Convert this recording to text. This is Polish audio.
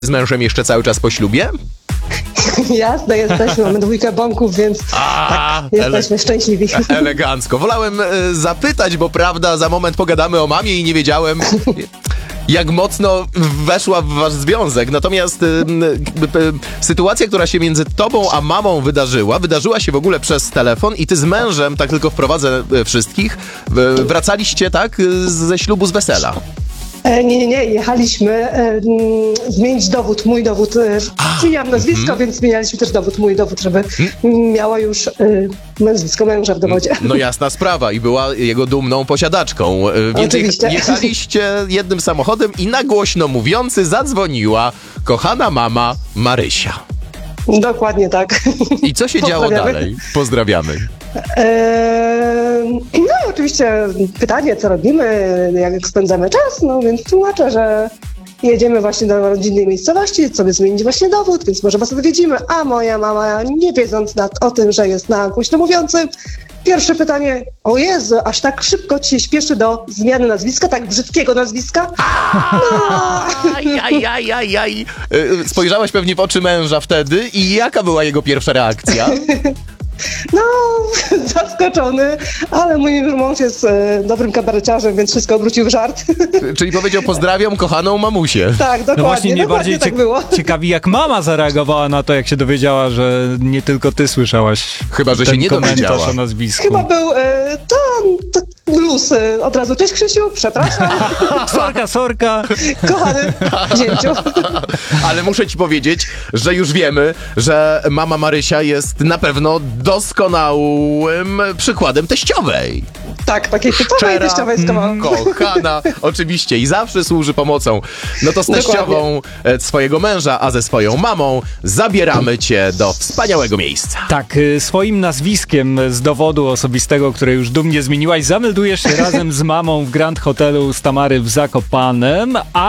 Z mężem jeszcze cały czas po ślubie? Jasne, jesteśmy, mamy dwójkę bąków, więc tak, jesteśmy szczęśliwi. Elegancko. Wolałem zapytać, bo prawda, za moment pogadamy o mamie i nie wiedziałem, jak mocno weszła w wasz związek. Natomiast sytuacja, która się między tobą a mamą wydarzyła się w ogóle przez telefon i ty z mężem, tak tylko wprowadzę wszystkich, wracaliście, tak, ze ślubu, z wesela. Nie, jechaliśmy zmienić dowód, mój dowód. Zmieniałam nazwisko, więc zmienialiśmy też dowód, mój dowód, żeby miała już nazwisko męża w dowodzie. No jasna sprawa i była jego dumną posiadaczką. Więc Oczywiście. jechaliście jednym samochodem i na głośno mówiący zadzwoniła kochana mama Marysia. Dokładnie tak. I co się działo dalej? Pozdrawiamy. No i oczywiście pytanie, co robimy, jak spędzamy czas, no więc tłumaczę, że jedziemy właśnie do rodzinnej miejscowości, sobie zmienić właśnie dowód, więc może was odwiedzimy, a moja mama, nie wiedząc o tym, że jest na głośno mówiącym, pierwsze pytanie, o Jezu, aż tak szybko ci się śpieszy do zmiany nazwiska, tak brzydkiego nazwiska? Ajajajajaj. Spojrzałaś pewnie w oczy męża wtedy i jaka była jego pierwsza reakcja? No, zaskoczony, ale mój mąż jest dobrym kabareciarzem, więc wszystko obrócił w żart. Czyli powiedział, pozdrawiam kochaną mamusię. Tak, dokładnie, No właśnie, mnie bardziej tak było. ciekawi, jak mama zareagowała na to, jak się dowiedziała, że nie tylko ty słyszałaś. Chyba, że ten się nie komentarz dowiedziała. o nazwisku. Chyba był to luz. Od razu, cześć Krzysiu, przepraszam, Sorka. kochany zięciu. Ale muszę ci powiedzieć, że już wiemy, że mama Marysia jest na pewno doskonałym przykładem teściowej. Tak, takiej typowej teściowej z kawałką. Kochana, oczywiście i zawsze służy pomocą. No to z teściową swojego męża, a ze swoją mamą zabieramy cię do wspaniałego miejsca. Tak, swoim nazwiskiem z dowodu osobistego, które już dumnie zmieniłaś, zameldujesz się razem z mamą w Grand Hotelu z Tamary w Zakopanem, a